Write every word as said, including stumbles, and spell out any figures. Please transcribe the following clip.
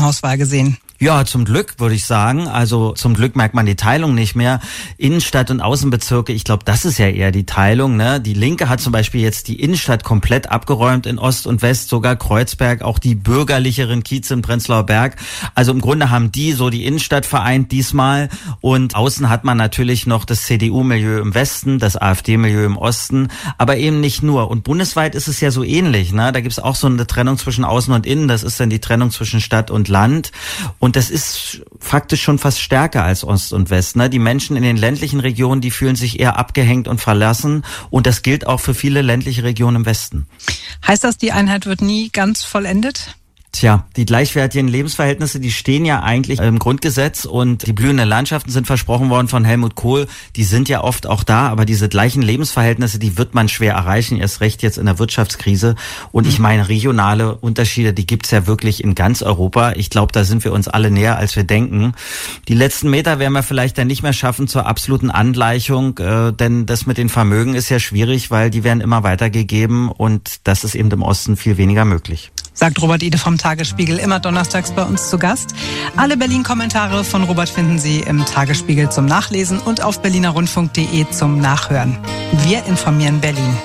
Hauswahl gesehen? Ja, zum Glück, würde ich sagen. Also zum Glück merkt man die Teilung nicht mehr. Innenstadt und Außenbezirke, ich glaube, das ist ja eher die Teilung, ne? Die Linke hat zum Beispiel jetzt die Innenstadt komplett abgeräumt in Ost und West, sogar Kreuzberg, auch die bürgerlicheren Kieze in Prenzlauer Berg. Also im Grunde haben die so die Innenstadt vereint diesmal. Und außen hat man natürlich noch das C D U-Milieu im Westen, das AfD-Milieu im Osten, aber eben nicht nur. Und bundesweit ist es ja so ähnlich, ne? Da gibt es auch so eine Trennung zwischen Außen und Innen. Das ist dann die Trennung zwischen Stadt und Land. Und das ist faktisch schon fast stärker als Ost und West. Ne? Die Menschen in den ländlichen Regionen, die fühlen sich eher abgehängt und verlassen. Und das gilt auch für viele ländliche Regionen im Westen. Heißt das, die Einheit wird nie ganz vollendet? Tja, die gleichwertigen Lebensverhältnisse, die stehen ja eigentlich im Grundgesetz und die blühenden Landschaften sind versprochen worden von Helmut Kohl. Die sind ja oft auch da, aber diese gleichen Lebensverhältnisse, die wird man schwer erreichen, erst recht jetzt in der Wirtschaftskrise. Und ich meine, regionale Unterschiede, die gibt's ja wirklich in ganz Europa. Ich glaube, da sind wir uns alle näher, als wir denken. Die letzten Meter werden wir vielleicht dann nicht mehr schaffen zur absoluten Angleichung, äh, denn das mit den Vermögen ist ja schwierig, weil die werden immer weitergegeben und das ist eben im Osten viel weniger möglich. Sagt Robert Ede vom Tagesspiegel, immer donnerstags bei uns zu Gast. Alle Berlin-Kommentare von Robert finden Sie im Tagesspiegel zum Nachlesen und auf berliner rundfunk punkt de zum Nachhören. Wir informieren Berlin.